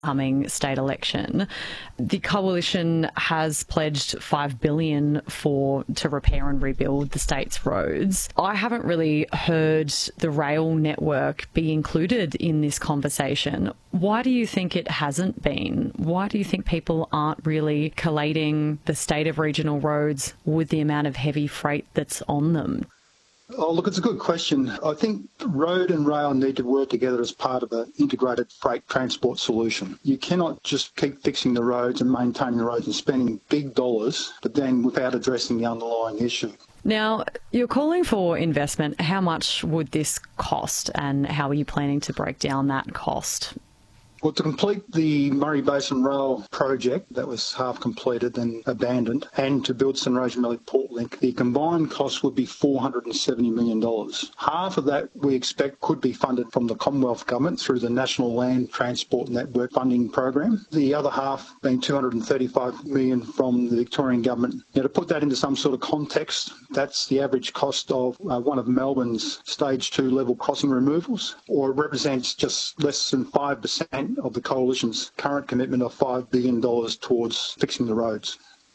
coming state election. The coalition has pledged $5 billion to repair and rebuild the state's roads. I haven't really heard the rail network be included in this conversation. Why do you think it hasn't been? Why do you think people aren't really collating the state of regional roads with the amount of heavy freight that's on them? Oh, look, it's a good question. I think road and rail need to work together as part of an integrated freight transport solution. You cannot just keep fixing the roads and maintaining the roads and spending big dollars, but then without addressing the underlying issue. Now, you're calling for investment. How much would this cost, and how are you planning to break down that cost? Well, to complete the Murray Basin Rail project that was half completed and abandoned, and to build St Rosemary Port Link, the combined cost would be $470 million. Half of that we expect could be funded from the Commonwealth Government through the National Land Transport Network funding program. The other half being $235 million from the Victorian Government. Now, to put that into some sort of context, that's the average cost of one of Melbourne's Stage 2 level crossing removals, or it represents just less than 5% of the Coalition's current commitment of $5 billion towards fixing the roads.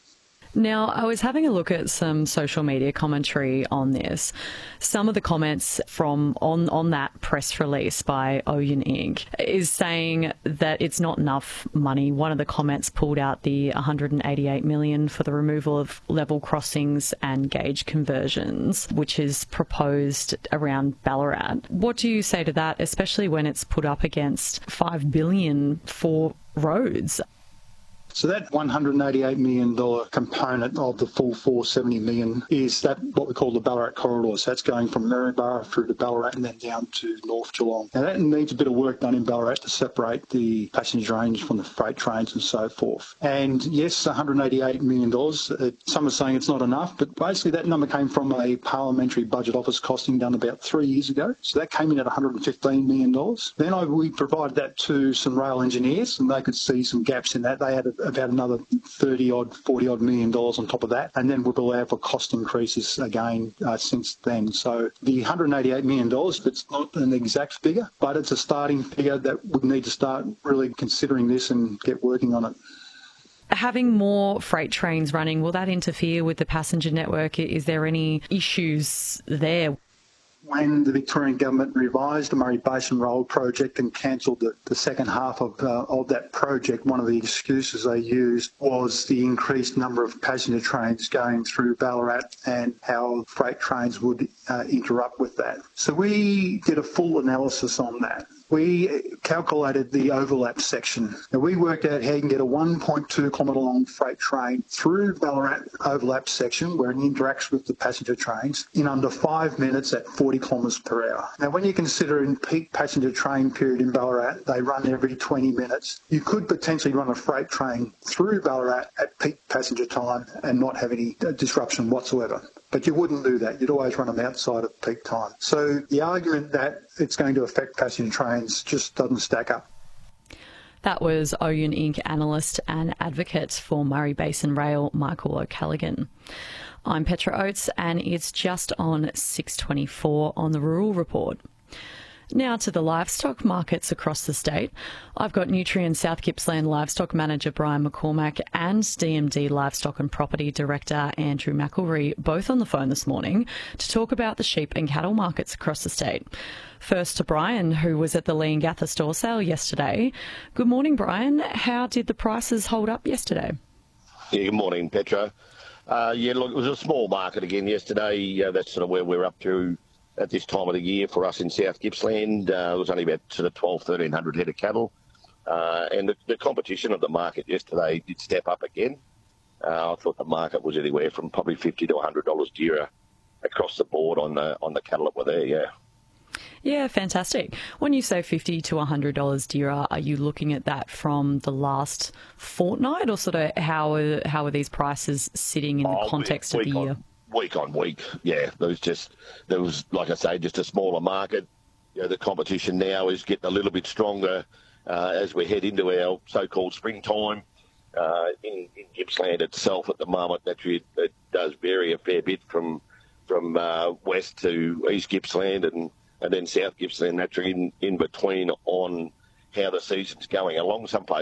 Now, I was having a look at some social media commentary on this. Some of the comments on that press release by Oyen Inc. is saying that it's not enough money. One of the comments pulled out the $188 million for the removal of level crossings and gauge conversions, which is proposed around Ballarat. What do you say to that, especially when it's put up against $5 billion for roads? So that $188 million component of the full $470 million is that what we call the Ballarat corridor. So that's going from Maryborough through to Ballarat and then down to North Geelong. Now that needs a bit of work done in Ballarat to separate the passenger range from the freight trains and so forth. And yes, $188 million. Some are saying it's not enough, but basically that number came from a parliamentary budget office costing done about 3 years ago. So that came in at $115 million. Then we provided that to some rail engineers and they could see some gaps in that. They had about another $40 million on top of that, and then we've allowed for cost increases again since then. So the $188 million, it's not an exact figure, but it's a starting figure that we need to start really considering this and get working on it. Having more freight trains running, will that interfere with the passenger network? Is there any issues there? When the Victorian Government revised the Murray Basin Rail project and cancelled the second half of that project, one of the excuses they used was the increased number of passenger trains going through Ballarat and how freight trains would interrupt with that. So we did a full analysis on that. We calculated the overlap section. Now we worked out how you can get a 1.2 kilometre long freight train through Ballarat overlap section where it interacts with the passenger trains in under 5 minutes at 40 kilometres per hour. Now when you consider in peak passenger train period in Ballarat, they run every 20 minutes, you could potentially run a freight train through Ballarat at peak passenger time and not have any disruption whatsoever. But you wouldn't do that. You'd always run them outside of peak time. So the argument that it's going to affect passenger trains just doesn't stack up. That was Oyen Inc. analyst and advocate for Murray Basin Rail, Michael O'Callaghan. I'm Petra Oates, and it's just on 6:24 on the Rural Report. Now to the livestock markets across the state. I've got Nutrien South Gippsland Livestock Manager Brian McCormack and DMD Livestock and Property Director Andrew McElree both on the phone this morning to talk about the sheep and cattle markets across the state. First to Brian, who was at the Leongatha store sale yesterday. Good morning, Brian. How did the prices hold up yesterday? Yeah, good morning, Petra. Look, it was a small market again yesterday. That's sort of where we're up to at this time of the year for us in South Gippsland. It was only about sort of 1,200 head of cattle. And the competition of the market yesterday did step up again. I thought the market was anywhere from probably $50 to $100 dearer across the board on the cattle that were there, yeah. Yeah, fantastic. When you say $50 to $100 dearer, are you looking at that from the last fortnight, or sort of how are these prices sitting in the context of the year? Week on week, yeah. There was, like I say, just a smaller market. You know, the competition now is getting a little bit stronger as we head into our so-called springtime. In Gippsland itself at the moment, naturally, it does vary a fair bit from west to East Gippsland and then South Gippsland, naturally in between on how the season's going along. Some places